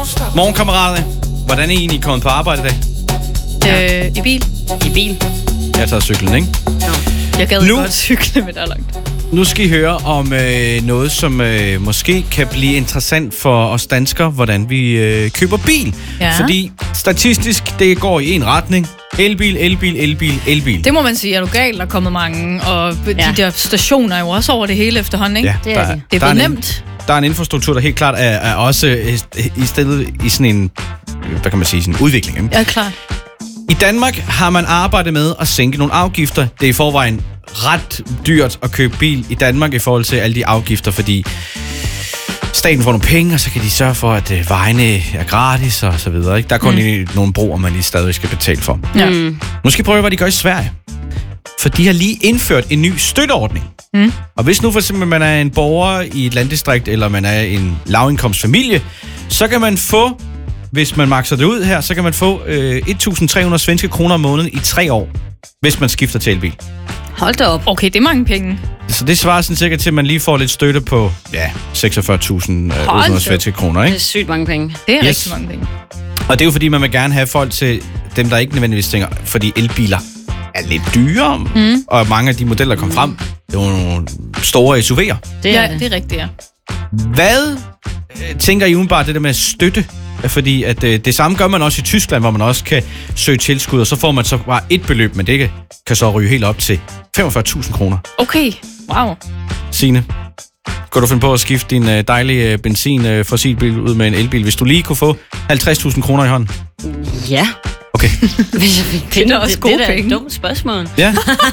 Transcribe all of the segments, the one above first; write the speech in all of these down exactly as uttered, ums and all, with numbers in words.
Morgenkammeraterne, hvordan er I egentlig kommet på arbejde i dag? Ja. Øh, I bil. I bil. Jeg har taget cyklen, ikke? Ja. Jeg gad Nu- godt cykle med dig langt. Nu skal I høre om øh, noget, som øh, måske kan blive interessant for os danskere, hvordan vi øh, køber bil. Ja. Fordi statistisk, det går i en retning. Elbil, elbil, elbil, elbil. Det må man sige, er du galt, der er kommet mange. Og de Ja. der stationer er jo også over det hele efterhånden, ikke? Ja, Det er der, det. Det er der blevet en- nemt. Der er en infrastruktur, der helt klart er, er også øh, i stedet i sådan en, hvad kan man sige, sådan en udvikling. Ikke? Ja, klart. I Danmark har man arbejdet med at sænke nogle afgifter. Det er i forvejen ret dyrt at købe bil i Danmark i forhold til alle de afgifter, fordi staten får nogle penge, og så kan de sørge for, at øh, vejene er gratis og så videre. Ikke? Der er kun mm. nogle broer, man lige stadig skal betale for. Ja. Mm. Nu skal I prøve, hvad de gør i Sverige. For de har lige indført en ny støtteordning. Mm. Og hvis nu for eksempel man er en borger i et landdistrikt, eller man er en lavindkomstfamilie, så kan man få, hvis man makser det ud her, så kan man få øh, et tusind tre hundrede svenske kroner om måneden i tre år, hvis man skifter til elbil. Hold da op. Okay, det er mange penge. Så det svarer sådan cirka til, at man lige får lidt støtte på ja, seksogfyrre tusind otte Hold hundrede da. svenske kroner, Det ikke? er sygt mange penge. Det er Yes. rigtig mange penge. Og det er jo fordi, man vil gerne have folk til dem, der ikke nødvendigvis tænker, fordi elbiler er lidt dyrere, mm. og mange af de modeller, der kom frem, det var nogle store S U V'er. Det er Ja, det. det er rigtigt, ja. Hvad øh, tænker I umiddelbart det der med støtte? Fordi at, øh, det samme gør man også i Tyskland, hvor man også kan søge tilskud, og så får man så bare et beløb, men det kan, kan så ryge helt op til femogfyrre tusind kroner. Okay, wow. Signe, kan du finde på at skifte din øh, dejlige øh, benzin øh, fossilbil ud med en elbil, hvis du lige kunne få halvtreds tusind kroner i hånden? Ja. Okay. Hvis jeg fik penge, Det er da også det, gode det er da et penge. dumt spørgsmål. Ja.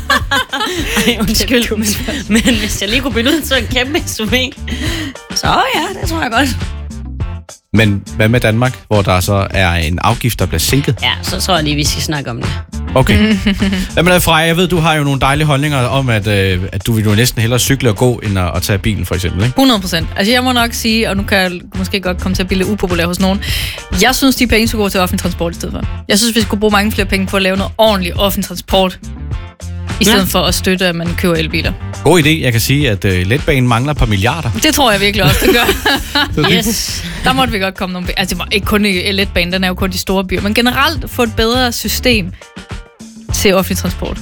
Ej, undskyld. Men, men hvis jeg lige kunne bytte ud til en kæmpe S U V, så ja, det tror jeg godt. Men hvad med Danmark, hvor der så er en afgift, der bliver sænket? Ja, så tror jeg lige, vi skal snakke om det. Okay. Jamen der, Freja, jeg ved, du har jo nogle dejlige holdninger om, at, øh, at du vil jo næsten hellere cykle og gå, end at, at tage bilen, for eksempel, ikke? hundrede procent. Altså jeg må nok sige, og nu kan jeg måske godt komme til at blive lidt upopulær hos nogen. Jeg synes, de penge skulle gå til offentlig transport i stedet for. Jeg synes, vi skulle bruge mange flere penge på at lave noget ordentligt offentlig transport, i stedet Ja. for at støtte, at man køber elbiler. God idé. Jeg kan sige, at øh, letbanen mangler et par milliarder. Det tror jeg virkelig også, det gør. Yes. Der måtte vi godt komme nogle penge. Altså det var ikke kun i letbanen, den er jo kun de store byer, men generelt få et bedre system til offentlig transport.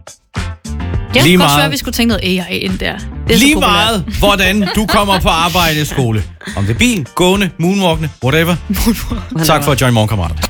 Ja, Lige det kan godt meget. være, at vi skulle tænke noget A I ind der. Det er så Lige populært. meget, hvordan du kommer på arbejde i skole. Om det er bil, gående, moonwalkende, whatever. Tak for at join Morgenkammerater.